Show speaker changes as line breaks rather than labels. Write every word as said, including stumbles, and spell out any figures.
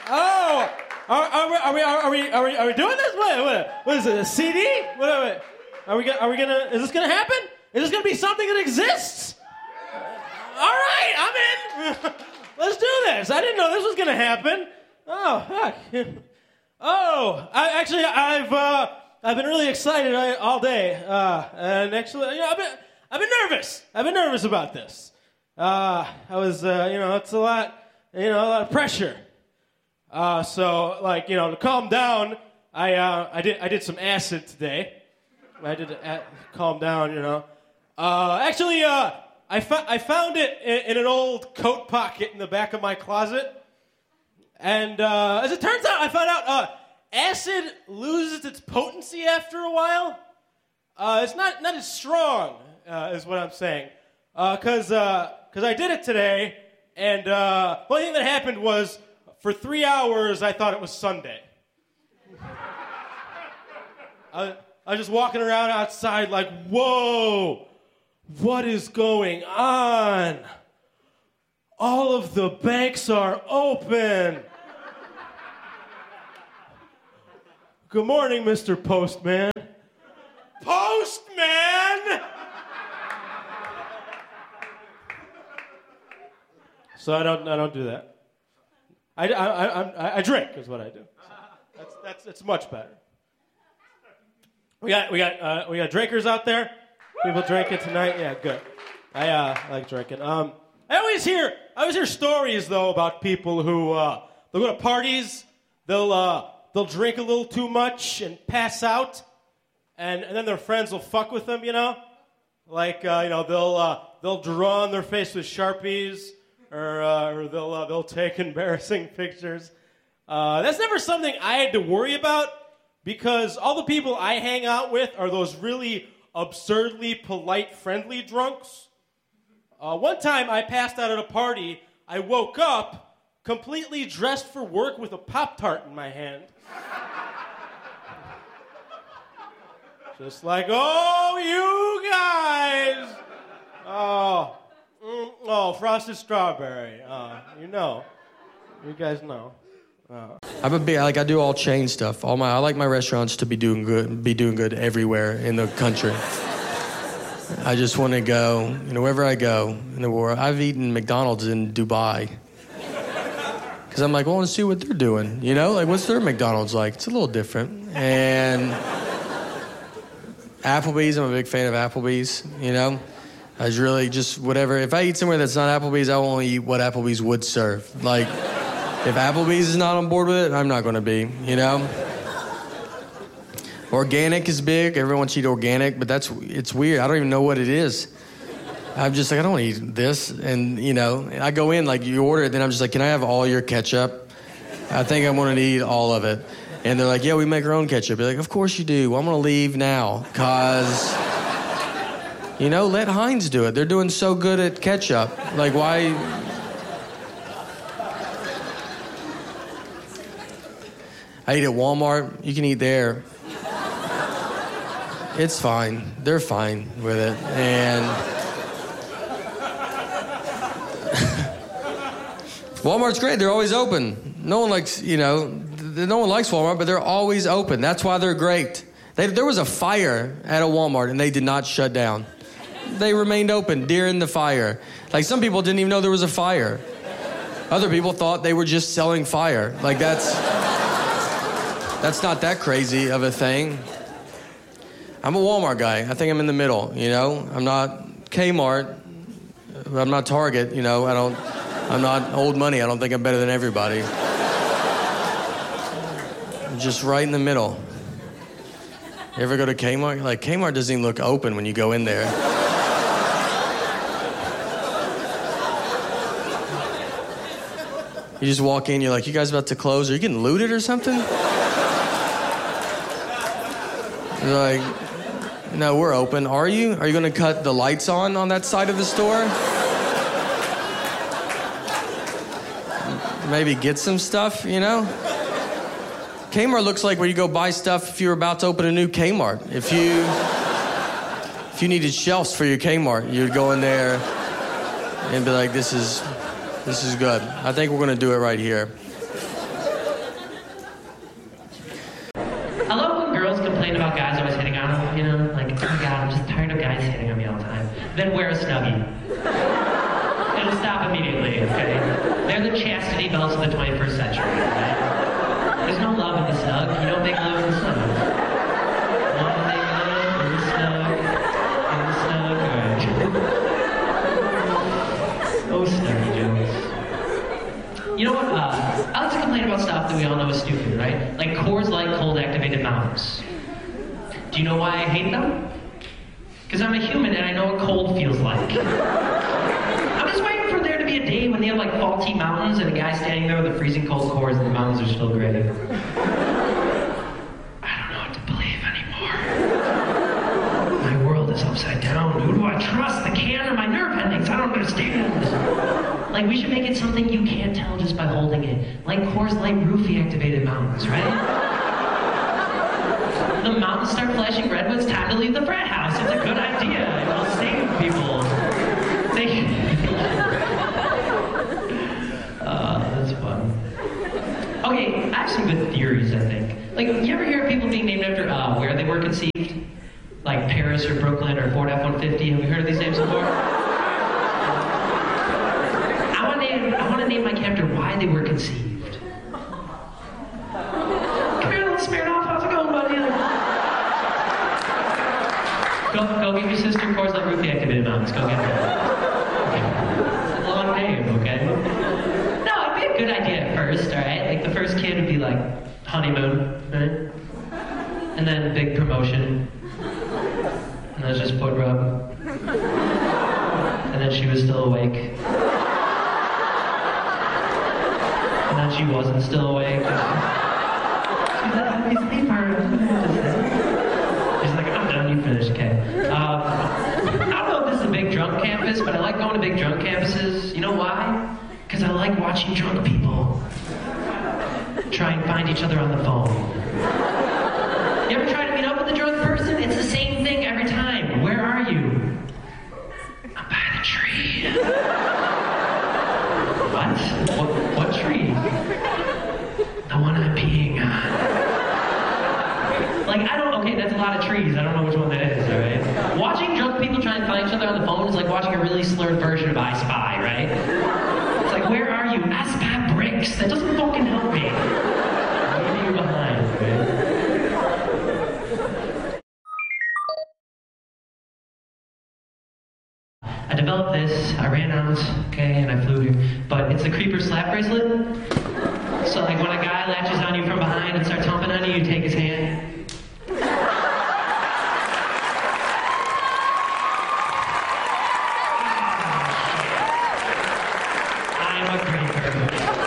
Oh, are, are, we, are, we, are, we, are, we, are we doing this? What, what, what is it, a C D? What are we, are we, are we gonna, is this gonna happen? Is this gonna be something that exists? All right, I'm in. Let's do this. I didn't know this was gonna happen. Oh, fuck. Oh, I, actually, I've, uh, I've been really excited all day. Uh, and actually, you know, I've been, I've been nervous. I've been nervous about this. Uh, I was, uh, you know, it's a lot, you know, a lot of pressure. Uh, so, like, you know, to calm down, I, uh, I did, I did some acid today. I did uh, calm down, you know. Uh, actually, uh, I, fo- I found it in, in an old coat pocket in the back of my closet. And uh, as it turns out, I found out uh, acid loses its potency after a while. Uh, it's not, not as strong, uh, is what I'm saying. Because uh, uh, I did it today, and uh, the only thing that happened was, for three hours, I thought it was Sunday. I, I was just walking around outside like, whoa, what is going on? All of the banks are open. Good morning, Mister Postman. Postman! So I don't, I don't do that. I, I, I, I drink is what I do. That's, that's, that's much better. We got, we got, uh, we got drinkers out there. People drinking tonight. Yeah, good. I, uh, I like drinking. Um, I always hear, I always hear stories though about people who uh, they'll go to parties, they'll, uh, they'll drink a little too much and pass out, and, and then their friends will fuck with them. You know, like uh, you know they'll uh, they'll draw on their face with Sharpies. Or, uh, or they'll uh, they'll take embarrassing pictures. Uh, that's never something I had to worry about because all the people I hang out with are those really absurdly polite, friendly drunks. Uh, one time I passed out at a party. I woke up completely dressed for work with a Pop-Tart in my hand. Just like, oh, you guys. Oh. Mm, oh, frosted strawberry. Uh, you know. You guys know. Uh.
I'm a big, like, I do all chain stuff. All my, I like my restaurants to be doing good, be doing good everywhere in the country. I just want to go, you know, wherever I go in the world. I've eaten McDonald's in Dubai. Because I'm like, well, let's see what they're doing. You know, like, what's their McDonald's like? It's a little different. And Applebee's, I'm a big fan of Applebee's, you know. I was really just whatever. If I eat somewhere that's not Applebee's, I will only eat what Applebee's would serve. Like, if Applebee's is not on board with it, I'm not going to be, you know? Organic is big. Everyone wants to eat organic, but that's, it's weird. I don't even know what it is. I'm just like, I don't want to eat this. And, you know, I go in, like, you order it, then I'm just like, can I have all your ketchup? I think I want to eat all of it. And they're like, yeah, we make our own ketchup. You're like, of course you do. Well, I'm going to leave now, because... You know, let Heinz do it. They're doing so good at ketchup. Like, why? I eat at Walmart. You can eat there. It's fine. They're fine with it. And Walmart's great. They're always open. No one likes, you know, no one likes Walmart, but they're always open. That's why they're great. They, there was a fire at a Walmart, and they did not shut down. They remained open during the fire. Like, some people didn't even know there was a fire. Other people thought they were just selling fire. Like, that's... That's not that crazy of a thing. I'm a Walmart guy. I think I'm in the middle, you know? I'm not Kmart. I'm not Target, you know? I don't... I'm not old money. I don't think I'm better than everybody. I'm just right in the middle. You ever go to Kmart? Like, Kmart doesn't even look open when you go in there. You just walk in, you're like, you guys about to close? Are you getting looted or something? You're like, no, we're open. Are you? Are you going to cut the lights on on that side of the store? Maybe get some stuff, you know? Kmart looks like where you go buy stuff if you're about to open a new Kmart. If you if you needed shelves for your Kmart, you'd go in there and be like, this is this is good. I think we're going to do it right here.
They're the chastity belts of the twenty-first century, right? There's no love in the snug. You don't make love in the snug. You don't make love in the snug. In the snug, alright. Oh, snuggy jokes. You know what? Uh, I like to complain about stuff that we all know is stupid, right? Like Coors Light cold activated mountains. Do you know why I hate them? Because I'm a human and I know what cold feels like. I'm just waiting for there to be a day when they have like faulty mountains and a guy standing there with a freezing cold Coors and the mountains are still gray. I don't know what to believe anymore. My world is upside down. Who do I trust? The can or my nerve endings? I don't understand. Like, we should make it something you can't tell just by holding it. Like Coors Light roofie activated mountains, right? The mountains start flashing red when it's time to leave the frat house. It's a good idea. It will save people. They... uh, that's fun. Okay, I have some good theories, I think. Like, you ever hear of people being named after uh, where they were conceived? Like Paris or Brooklyn or Ford F one fifty. Have you heard of these names before? I want to name, I want to name my kid after why they were conceived. Come here, little Smirnoff. How's it going, buddy? Go, go give your sister Coors Light roofie activated mountains. Go get her. It's a long name, okay? No, it'd be a good idea at first, all right? Like, the first kid would be like honeymoon, right? And then big promotion. And then just foot rub. And then she was still awake. And then she wasn't still awake. She's a happy sleeper. She's like, I'm done, you finish, okay. Um, I don't know if this is a big drunk campus, but I like going to big drunk campuses. You know why? Because I like watching drunk people try and find each other on the phone. You ever try to meet up with a drunk person? It's the same thing every time. Where are you? I'm by the tree. What? What, what tree? The one I'm peeing on. Like, I don't, okay, that's a lot of trees. I don't know which one that is, all right? Watching drunk people try and find each other on the phone is like watching a really slurred version of I Spy, right? It's like, where are you? I spy bricks. That doesn't fucking help me. Maybe you're behind, right? I developed this, I ran out, okay, and I flew here. But it's a creeper slap bracelet. So like when a guy latches on you from behind and starts humping on you, you take his hand. I'm a creeper.